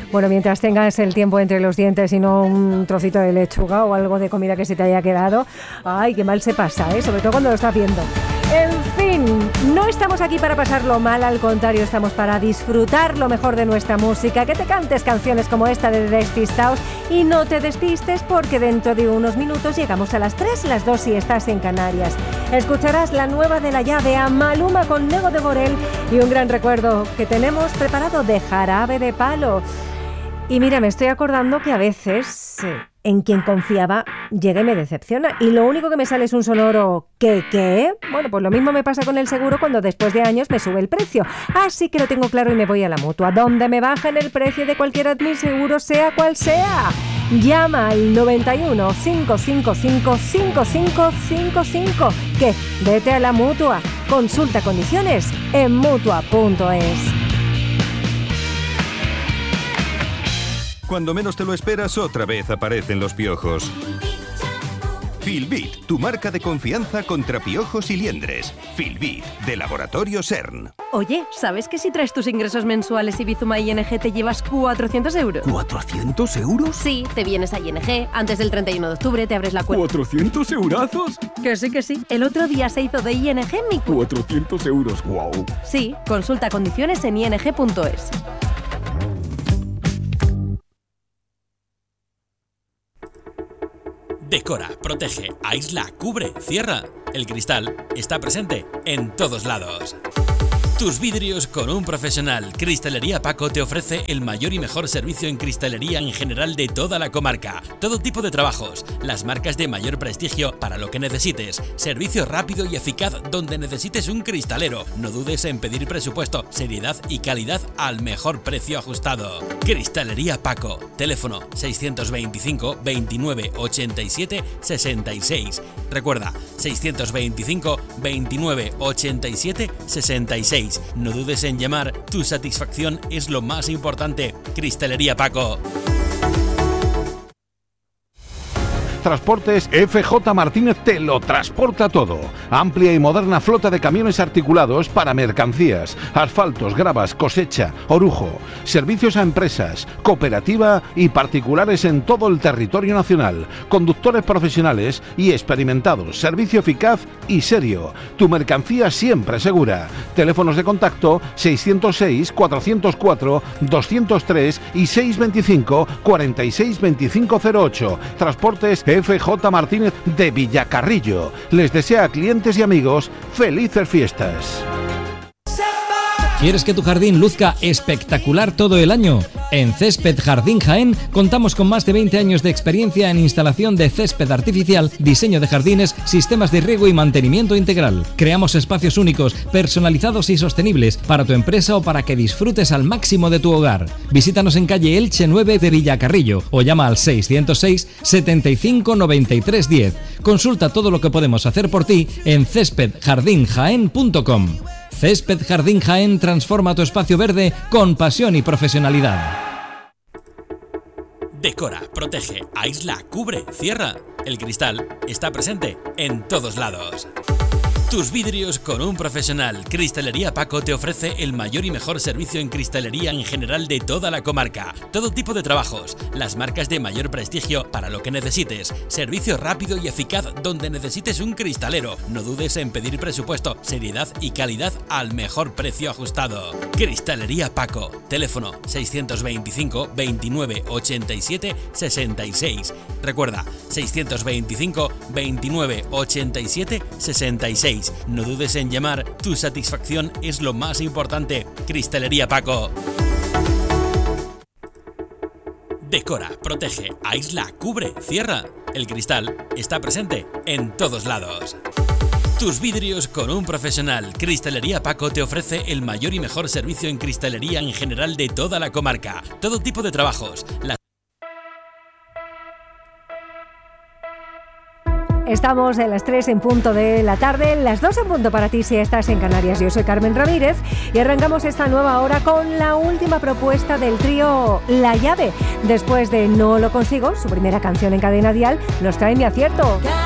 Bueno, mientras tengas el tiempo entre los dientes y no un trocito de lechuga o algo de comida que se te haya quedado, ay, qué mal se pasa, ¿eh? Sobre todo cuando lo estás viendo. En fin, no estamos aquí para pasarlo mal, al contrario, estamos para disfrutar lo mejor de nuestra música, que te cantes canciones como esta de Despistaos y no te despistes porque dentro de unos minutos llegamos a las 3, las 2 si estás en Canarias. Escucharás la nueva de La Llave, a Maluma con Nego de Borel y un gran recuerdo que tenemos preparado de Jarabe de Palo. Y mira, me estoy acordando que a veces en quien confiaba llega y me decepciona. Y lo único que me sale es un sonoro ¿qué? Bueno, pues lo mismo me pasa con el seguro cuando después de años me sube el precio. Así que lo tengo claro y me voy a la Mutua, donde me bajan el precio de cualquiera de mis seguros, sea cual sea. Llama al 91 555 5555. ¿Qué? Vete a la Mutua. Consulta condiciones en Mutua.es. Cuando menos te lo esperas, otra vez aparecen los piojos. Filbit, tu marca de confianza contra piojos y liendres. Filbit, de Laboratorio CERN. Oye, ¿sabes que si traes tus ingresos mensuales y Bizuma ING te llevas 400 euros? ¿400 euros? Sí, te vienes a ING, antes del 31 de octubre te abres la cuenta. ¿400 eurazos? Que sí. El otro día se hizo de ING mi cuenta. 400 euros, wow. Sí, consulta condiciones en ing.es. Decora, protege, aísla, cubre, cierra. El cristal está presente en todos lados. Tus vidrios con un profesional. Cristalería Paco te ofrece el mayor y mejor servicio en cristalería en general de toda la comarca. Todo tipo de trabajos, las marcas de mayor prestigio para lo que necesites. Servicio rápido y eficaz donde necesites un cristalero. No dudes en pedir presupuesto, seriedad y calidad al mejor precio ajustado. Cristalería Paco. Teléfono 625 29 87 66. Recuerda, 625 29 87 66. No dudes en llamar, tu satisfacción es lo más importante. Cristalería Paco. Transportes FJ Martínez te lo transporta todo. Amplia y moderna flota de camiones articulados para mercancías, asfaltos, gravas, cosecha, orujo. Servicios a empresas, cooperativa y particulares en todo el territorio nacional. Conductores profesionales y experimentados. Servicio eficaz y serio. Tu mercancía siempre segura. Teléfonos de contacto 606 404 203 y 625 46 2508. Transportes FJ Martínez de Villacarrillo. Les desea a clientes y amigos felices fiestas. ¿Quieres que tu jardín luzca espectacular todo el año? En Césped Jardín Jaén contamos con más de 20 años de experiencia en instalación de césped artificial, diseño de jardines, sistemas de riego y mantenimiento integral. Creamos espacios únicos, personalizados y sostenibles para tu empresa o para que disfrutes al máximo de tu hogar. Visítanos en calle Elche 9 de Villacarrillo o llama al 606 75 93 10. Consulta todo lo que podemos hacer por ti en céspedjardinjaén.com. Césped Jardín Jaén transforma tu espacio verde con pasión y profesionalidad. Decora, protege, aísla, cubre, cierra. El cristal está presente en todos lados. Tus vidrios con un profesional. Cristalería Paco te ofrece el mayor y mejor servicio en cristalería en general de toda la comarca. Todo tipo de trabajos, las marcas de mayor prestigio para lo que necesites. Servicio rápido y eficaz donde necesites un cristalero. No dudes en pedir presupuesto, seriedad y calidad al mejor precio ajustado. Cristalería Paco. Teléfono 625 29 87 66. Recuerda, 625 29 87 66. No dudes en llamar, tu satisfacción es lo más importante. Cristalería Paco. Decora, protege, aísla, cubre, cierra. El cristal está presente en todos lados. Tus vidrios con un profesional. Cristalería Paco te ofrece el mayor y mejor servicio en cristalería en general de toda la comarca. Todo tipo de trabajos. Estamos en las 3 en punto de la tarde, las 2 en punto para ti si estás en Canarias. Yo soy Carmen Ramírez y arrancamos esta nueva hora con la última propuesta del trío La Llave. Después de No lo consigo, su primera canción en Cadena Dial, nos trae Mi Acierto.